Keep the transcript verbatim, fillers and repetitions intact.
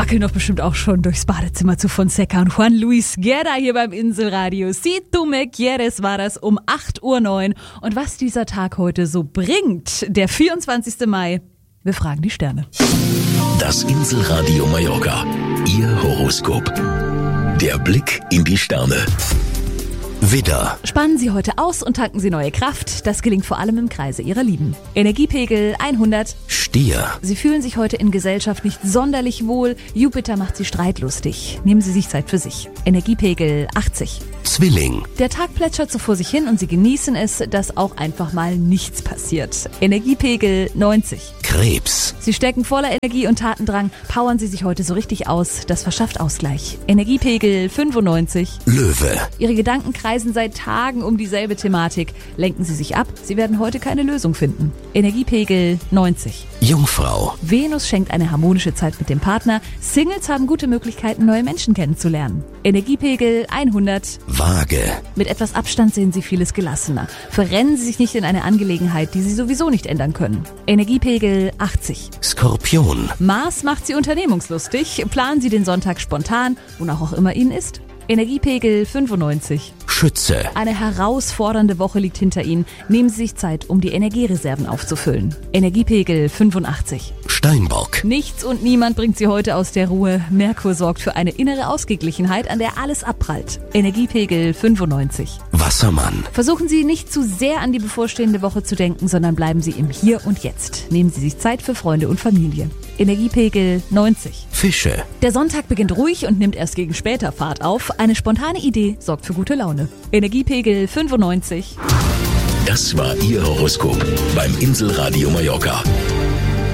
wackeln doch bestimmt auch schon durchs Badezimmer zu Fonseca und Juan Luis Guerra hier beim Inselradio. Si tu me quieres war das um acht Uhr neun. Und was dieser Tag heute so bringt, der vierundzwanzigster Mai, wir fragen die Sterne. Das Inselradio Mallorca, Ihr Horoskop. Der Blick in die Sterne. Widder. Spannen Sie heute aus und tanken Sie neue Kraft. Das gelingt vor allem im Kreise Ihrer Lieben. Energiepegel hundert. Stier. Sie fühlen sich heute in Gesellschaft nicht sonderlich wohl. Jupiter macht Sie streitlustig. Nehmen Sie sich Zeit für sich. Energiepegel achtzig. Zwilling. Der Tag plätschert so vor sich hin und Sie genießen es, dass auch einfach mal nichts passiert. Energiepegel neunzig. Krebs. Sie stecken voller Energie und Tatendrang. Powern Sie sich heute so richtig aus. Das verschafft Ausgleich. Energiepegel fünfundneunzig. Löwe. Ihre Gedanken kreisen seit Tagen um dieselbe Thematik. Lenken Sie sich ab. Sie werden heute keine Lösung finden. Energiepegel neunzig. Jungfrau. Venus schenkt eine harmonische Zeit mit dem Partner. Singles haben gute Möglichkeiten, neue Menschen kennenzulernen. Energiepegel hundert. Waage. Mit etwas Abstand sehen Sie vieles gelassener. Verrennen Sie sich nicht in eine Angelegenheit, die Sie sowieso nicht ändern können. Energiepegel achtzig. Skorpion. Mars macht Sie unternehmungslustig. Planen Sie den Sonntag spontan, wonach auch immer Ihnen ist. Energiepegel fünfundneunzig. Schütze. Eine herausfordernde Woche liegt hinter Ihnen. Nehmen Sie sich Zeit, um die Energiereserven aufzufüllen. Energiepegel fünfundachtzig. Steinbock. Nichts und niemand bringt Sie heute aus der Ruhe. Merkur sorgt für eine innere Ausgeglichenheit, an der alles abprallt. Energiepegel fünfundneunzig. Wassermann. Versuchen Sie nicht zu sehr an die bevorstehende Woche zu denken, sondern bleiben Sie im Hier und Jetzt. Nehmen Sie sich Zeit für Freunde und Familie. Energiepegel neunzig. Fische. Der Sonntag beginnt ruhig und nimmt erst gegen später Fahrt auf. Eine spontane Idee sorgt für gute Laune. Energiepegel fünfundneunzig. Das war Ihr Horoskop beim Inselradio Mallorca.